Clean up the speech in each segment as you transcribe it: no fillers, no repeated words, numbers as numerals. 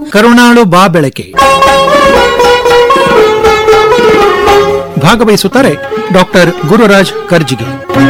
ಕರುಣಾಳು ಬಾ ಬೆಳಕೆ. ಭಾಗವಹಿಸುತ್ತಾರೆ ಡಾಕ್ಟರ್ ಗುರುರಾಜ್ ಕರ್ಜಿಗೆ.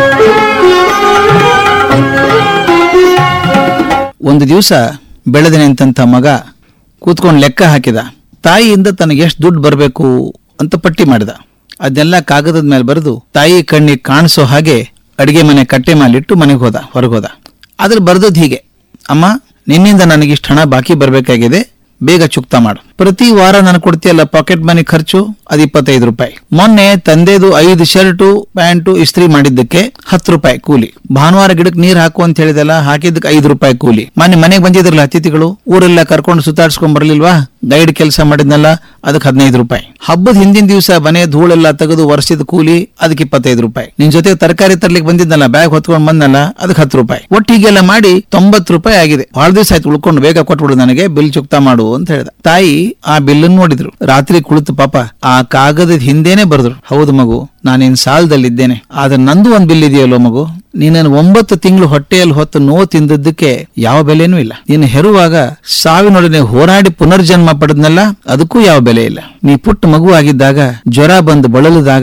ಒಂದು ದಿವಸ ಬೆಳೆದ ನಿಂತ ಮಗ ಕೂತ್ಕೊಂಡು ಲೆಕ್ಕ ಹಾಕಿದ. ತಾಯಿಯಿಂದ ತನಗೆ ಎಷ್ಟು ದುಡ್ಡು ಬರಬೇಕು ಅಂತ ಪಟ್ಟಿ ಮಾಡಿದ. ಅದನ್ನೆಲ್ಲ ಕಾಗದದ ಮೇಲೆ ಬರೆದು ತಾಯಿ ಕಣ್ಣಿಗೆ ಕಾಣಿಸೋ ಹಾಗೆ ಅಡಿಗೆ ಮನೆ ಕಟ್ಟೆ ಮೇಲಿಟ್ಟು ಮನೆಗೆ ಹೊರಗೋದ. ಅದ್ರ ಬರ್ದದ್ದು ಹೀಗೆ: ಅಮ್ಮ, ನಿನ್ನಿಂದ ನನಗಿಷ್ಟು ಹಣ ಬಾಕಿ ಬರಬೇಕಾಗಿದೆ, ಬೇಗ ಚುಕ್ತಾ ಮಾಡು. ಪ್ರತಿ ವಾರ ನಾನು ಕೊಡ್ತೀಯಲ್ಲ ಪಾಕೆಟ್ ಮನಿ ಖರ್ಚು, ಅದು 25 ರೂಪಾಯಿ. ಮೊನ್ನೆ ತಂದೆದು 5 ಶರ್ಟು ಪ್ಯಾಂಟು ಇಸ್ತ್ರಿ ಮಾಡಿದ್ದಕ್ಕೆ 10 ರೂಪಾಯಿ ಕೂಲಿ. ಭಾನುವಾರ ಗಿಡಕ್ಕೆ ನೀರ್ ಹಾಕು ಅಂತ ಹೇಳಿದಲ್ಲ, ಹಾಕಿದ್ದಕ್ಕೆ 5 ರೂಪಾಯಿ ಕೂಲಿ. ಮನೆಗೆ ಬಂದಿದ್ರಲ್ಲ ಅತಿಥಿಗಳು, ಊರೆಲ್ಲ ಕರ್ಕೊಂಡು ಸುತ್ತಾಡ್ಸ್ಕೊಂಡ್ ಬರ್ಲಿಲ್ವಾ, ಗೈಡ್ ಕೆಲಸ ಮಾಡಿದ್ನಲ್ಲ, ಅದಕ್ಕೆ 15 ರೂಪಾಯಿ. ಹಬ್ಬದ ಹಿಂದಿನ ದಿವಸ ಮನೆ ಧೂಳೆಲ್ಲ ತೆಗೆದು ವರ್ಷದ ಕೂಲಿ, ಅದಕ್ಕೆ 25 ರೂಪಾಯಿ. ನಿನ್ ಜೊತೆ ತರಕಾರಿ ತರ್ಲಿಕ್ಕೆ ಬಂದಿದ್ನಲ್ಲ, ಬ್ಯಾಗ್ ಹೊತ್ಕೊಂಡ್ ಬಂದಲ್ಲ, ಅದಕ್ಕೆ 10 ರೂಪಾಯಿ. ಒಟ್ಟು ಹೀಗೆಲ್ಲ ಮಾಡಿ 90 ರೂಪಾಯಿ ಆಗಿದೆ. ಬಹಳ ದಿವಸ ಆಯ್ತು, ಉಳ್ಕೊಂಡು ಬೇಗ ಕೊಟ್ಬಿಡು ನನಗೆ, ಬಿಲ್ ಚುಕ್ತಾ ಮಾಡು ಅಂತ ಹೇಳಿದ. ತಾಯಿ ಆ ಬಿಲ್ಲನ್ನು ನೋಡಿದ್ರು. ರಾತ್ರಿ ಕುಳಿತು ಪಾಪ ಆ ಕಾಗದದ ಹಿಂದೇನೆ ಬರೆದ್ರು: ಹೌದು ಮಗು, ನಾನೇನ್ ಸಾಲದಲ್ಲಿದ್ದೇನೆ, ಆದ್ರೆ ನಂದು ಒಂದ್ ಬಿಲ್ ಇದೆಯಲ್ಲೋ ಮಗು, ನೀನನ್ನು 9 ತಿಂಗಳು ಹೊಟ್ಟೆಯಲ್ಲಿ ಹೊತ್ತು ನೋವು ತಿಂದದ್ದಕ್ಕೆ ಯಾವ ಬೆಲೆನೂ ಇಲ್ಲ. ನೀನು ಹೆರುವಾಗ ಸಾವಿನೊಡನೆ ಹೋರಾಡಿ ಪುನರ್ಜನ್ಮ ಪಡೆದ್ನಲ್ಲ, ಅದಕ್ಕೂ ಯಾವ ಬೆಲೆ ಇಲ್ಲ. ನೀ ಪುಟ್ಟ ಮಗು ಆಗಿದ್ದಾಗ ಜ್ವರ ಬಂದು ಬಳಲಿದಾಗ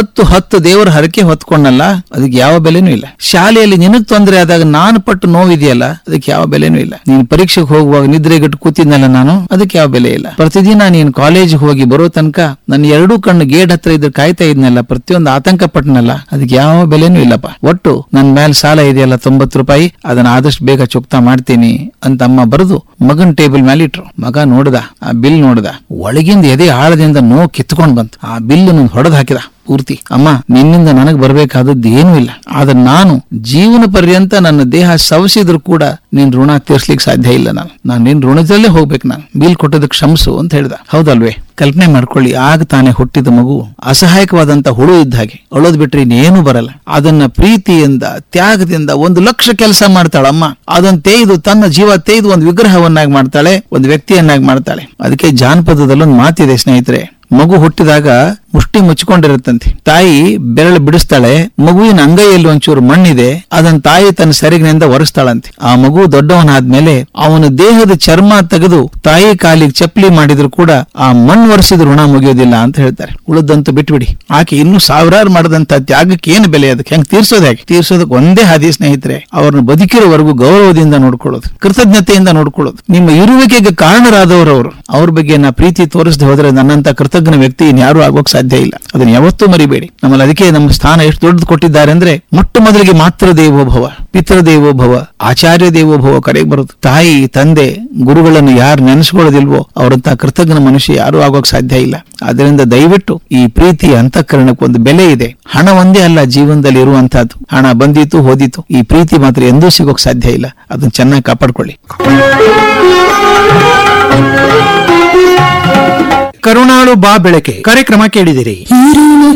10 ದೇವರ ಹರಕೆ ಹೊತ್ಕೊಂಡಲ್ಲ, ಅದಕ್ಕೆ ಯಾವ ಬೆಲೆನೂ ಇಲ್ಲ. ಶಾಲೆಯಲ್ಲಿ ನಿನಗ್ ತೊಂದರೆ ಆದಾಗ ನಾನು ಪಟ್ಟು ನೋವಿದೆಯಲ್ಲ, ಅದಕ್ಕೆ ಯಾವ ಬೆಲೆನೂ ಇಲ್ಲ. ನೀನು ಪರೀಕ್ಷೆಗೆ ಹೋಗುವಾಗ ನಿದ್ರೆಗೆಟ್ಟು ಕೂತಿದ್ನಲ್ಲ ನಾನು, ಅದಕ್ಕೆ ಯಾವ ಬೆಲೆ ಇಲ್ಲ. ಪ್ರತಿದಿನ ನೀನು ಕಾಲೇಜ್ ಹೋಗಿ ಬರೋ ತನಕ ನನ್ನ 2 ಕಣ್ಣು ಗೇಟ್ ಹತ್ರ ಇದ್ರೆ ಕಾಯ್ತಾ ಇದ್ನಲ್ಲ, ಪ್ರತಿಯೊಂದು ಆತಂಕ ಪಟ್ಟನಲ್ಲ, ಅದಕ್ಕೆ ಯಾವ ಬೆಲೆನೂ ಇಲ್ಲಪ್ಪ. ಒಟ್ಟು ನನ್ನ ಮೇಲೆ ಸಾಲ ಇದೆಯಲ್ಲ 90 ರೂಪಾಯಿ, ಅದನ್ನ ಆದಷ್ಟು ಬೇಗ ಚುಕ್ತಾ ಮಾಡ್ತೀನಿ ಅಂತ ಅಮ್ಮ ಬರೆದು ಮಗನ್ ಟೇಬಲ್ ಮೇಲೆ ಇಟ್ರು. ಮಗ ನೋಡ್ದ, ಆ ಬಿಲ್ ನೋಡ್ದ, ಒಳಗಿಂದ ಎದೆ ಆಳದಿಂದ ನೋವು ಕಿತ್ಕೊಂಡ್ ಬಂತು. ಆ ಬಿಲ್ ಹೊಡೆದ್ ಹಾಕಿದ ಪೂರ್ತಿ. ಅಮ್ಮ, ನಿನ್ನಿಂದ ನನಗ್ ಬರ್ಬೇಕಾದದ್ದು ಏನೂ ಇಲ್ಲ, ಆದ್ರೆ ನಾನು ಜೀವನ ಪರ್ಯಂತ ನನ್ನ ದೇಹ ಸವಸಿದ್ರು ಕೂಡ ನಿನ್ ಋಣ ತೀರ್ಸ್ಲಿಕ್ಕೆ ಸಾಧ್ಯ ಇಲ್ಲ. ನಾನು ನಿನ್ ಋಣದಲ್ಲೇ ಹೋಗ್ಬೇಕು. ನಾನು ಬಿಲ್ ಕೊಟ್ಟದಕ್ಕೆ ಕ್ಷಮಿಸು ಅಂತ ಹೇಳ್ದ. ಹೌದಲ್ವೇ? ಕಲ್ಪನೆ ಮಾಡ್ಕೊಳ್ಳಿ, ಆಗ ತಾನೇ ಹುಟ್ಟಿದ ಮಗು ಅಸಹಾಯಕವಾದಂತ ಹುಳು ಇದ್ದ ಹಾಗೆ, ಅಳೋದ್ ಬಿಟ್ರೆ ಇನ್ನೇನು ಬರಲ್ಲ. ಅದನ್ನ ಪ್ರೀತಿಯಿಂದ ತ್ಯಾಗದಿಂದ 1 ಲಕ್ಷ ಕೆಲಸ ಮಾಡ್ತಾಳಮ್ಮ. ಅದನ್ನ ತೇಯ್ದು, ತನ್ನ ಜೀವ ತೇಯ್ದು ಒಂದು ವಿಗ್ರಹವನ್ನಾಗಿ ಮಾಡ್ತಾಳೆ, ಒಂದು ವ್ಯಕ್ತಿಯನ್ನಾಗಿ ಮಾಡ್ತಾಳೆ. ಅದಕ್ಕೆ ಜಾನಪದದಲ್ಲೊಂದು ಮಾತಿದೆ ಸ್ನೇಹಿತರೆ: ಮಗು ಹುಟ್ಟಿದಾಗ ಮುಷ್ಟಿ ಮುಚ್ಚಿಕೊಂಡಿರುತ್ತಂತೆ. ತಾಯಿ ಬೆರಳು ಬಿಡಿಸ್ತಾಳೆ, ಮಗುವಿನ ಅಂಗೈಯಲ್ಲಿ ಒಂಚೂರು ಮಣ್ಣಿದೆ, ಅದನ್ನ ತಾಯಿ ತನ್ನ ಸೆರಗಿನಿಂದ ಒರೆಸ್ತಾಳಂತೆ. ಆ ಮಗು ದೊಡ್ಡವನಾದ್ಮೇಲೆ ಅವನ ದೇಹದ ಚರ್ಮ ತೆಗೆದು ತಾಯಿ ಕಾಲಿಗೆ ಚಪ್ಪಲಿ ಮಾಡಿದ್ರು ಕೂಡ ಆ ಮಣ್ಣು ಒರೆಸಿದ ಋಣ ಮುಗಿಯೋದಿಲ್ಲ ಅಂತ ಹೇಳ್ತಾರೆ. ಉಳಿದಂತೂ ಬಿಟ್ಬಿಡಿ. ಆಕೆ ಇನ್ನು ಸಾವಿರಾರು ಮಾಡದಂತ ತ್ಯಾಗಕ್ಕೆ ಏನು ಬೆಲೆ? ಅದಕ್ಕೆ ಹೆಂಗ್ ತೀರ್ಸೋದು? ಹೇಗೆ ತೀರ್ಸೋದಕ್ಕೆ ಒಂದೇ ಹಾದಿ ಸ್ನೇಹಿತರೆ: ಅವ್ರನ್ನ ಬದುಕಿರೋವರೆಗೂ ಗೌರವದಿಂದ ನೋಡ್ಕೊಳ್ಳೋದು, ಕೃತಜ್ಞತೆಯಿಂದ ನೋಡ್ಕೊಳ್ಳೋದು. ನಿಮ್ಮ ಇರುವಿಕೆಗೆ ಕಾರಣರಾದವರು ಅವ್ರ ಬಗ್ಗೆ ನಾ ಪ್ರೀತಿ ತೋರಿಸದೆ ಹೋದ್ರೆ ನನ್ನಂತ ಕೃತಜ್ಞ ವ್ಯಕ್ತಿ ಇನ್ಯಾರು ಆಗೋಕ್ ಸಾಧ್ಯ ಇಲ್ಲ. ಅದನ್ನ ಯಾವತ್ತೂ ಮರಿಬೇಡಿ. ನಮ್ಮಲ್ಲಿ ಅದಕ್ಕೆ ನಮ್ಮ ಸ್ಥಾನ ಎಷ್ಟು ದೊಡ್ಡದು ಕೊಟ್ಟಿದ್ದಾರೆ ಅಂದ್ರೆ, ಮೊಟ್ಟ ಮೊದಲಿಗೆ ಮಾತೃ ದೇವೋಭವ, ಪಿತೃ ದೇವೋಭವ, ಆಚಾರ್ಯ ದೇವೋಭವ ಕರೆಗೆ ಬರುದು. ತಾಯಿ ತಂದೆ ಗುರುಗಳನ್ನು ಯಾರು ನೆನೆಸ್ಕೊಳ್ಳೋದಿಲ್ವೋ ಅವರಂತ ಕೃತಜ್ಞ ಮನುಷ್ಯ ಯಾರು ಆಗೋಕ್ ಸಾಧ್ಯ ಇಲ್ಲ. ಅದರಿಂದ ದಯವಿಟ್ಟು ಈ ಪ್ರೀತಿಯ ಅಂತಃಕರಣಕ್ಕೆ ಒಂದು ಬೆಲೆ ಇದೆ. ಹಣ ಒಂದೇ ಅಲ್ಲ ಜೀವನದಲ್ಲಿ ಇರುವಂತಹದ್ದು. ಹಣ ಬಂದಿತ್ತು ಹೋದಿತ್ತು, ಈ ಪ್ರೀತಿ ಮಾತ್ರ ಎಂದೂ ಸಿಗೋಕ್ ಸಾಧ್ಯ ಇಲ್ಲ. ಅದನ್ನ ಚೆನ್ನಾಗಿ ಕಾಪಾಡ್ಕೊಳ್ಳಿ. ಕರುಣಾಳು ಬಾ ಬೆಳಕೆ ಕಾರ್ಯಕ್ರಮ ಕೇಳಿದಿರಿ.